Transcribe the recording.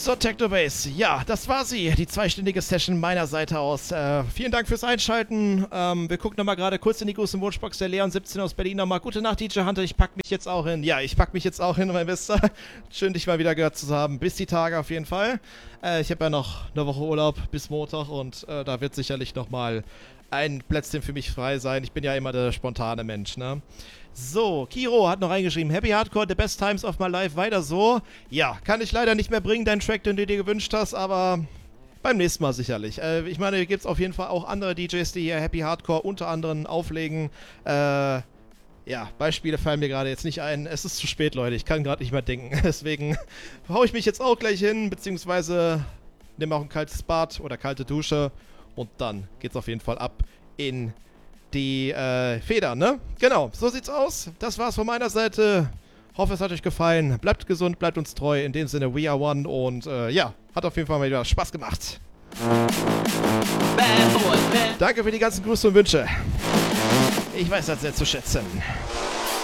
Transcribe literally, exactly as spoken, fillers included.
So, Technobase, ja, das war sie, die zweistündige Session meiner Seite aus. Äh, vielen Dank fürs Einschalten. Ähm, wir gucken nochmal gerade kurz in die große Wunschbox. Der Leon siebzehn aus Berlin nochmal. Gute Nacht, D J Hunter, ich pack mich jetzt auch hin. Ja, ich pack mich jetzt auch hin, mein Bester. Schön, dich mal wieder gehört zu haben. Bis die Tage auf jeden Fall. Äh, ich habe ja noch eine Woche Urlaub bis Montag und äh, da wird sicherlich nochmal ein Plätzchen für mich frei sein. Ich bin ja immer der spontane Mensch, ne? So, Kiro hat noch reingeschrieben, Happy Hardcore, the best times of my life, weiter so. Ja, kann ich leider nicht mehr bringen, deinen Track, den du dir gewünscht hast, aber beim nächsten Mal sicherlich. Äh, ich meine, hier gibt es auf jeden Fall auch andere D Js, die hier Happy Hardcore unter anderem auflegen. Äh, ja, Beispiele fallen mir gerade jetzt nicht ein. Es ist zu spät, Leute, ich kann gerade nicht mehr denken. Deswegen hau ich mich jetzt auch gleich hin, beziehungsweise nehme auch ein kaltes Bad oder kalte Dusche und dann geht's auf jeden Fall ab in die äh, Federn, ne? Genau, so sieht's aus. Das war's von meiner Seite. Hoffe, es hat euch gefallen. Bleibt gesund, bleibt uns treu. In dem Sinne, we are one. Und äh, ja, hat auf jeden Fall mal wieder Spaß gemacht. Danke für die ganzen Grüße und Wünsche. Ich weiß das sehr zu schätzen.